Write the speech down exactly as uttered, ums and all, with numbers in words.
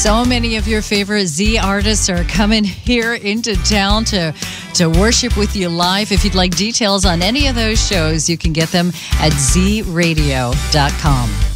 So many of your favorite Z artists are coming here into town to, to worship with you live. If you'd like details on any of those shows, you can get them at z radio dot com.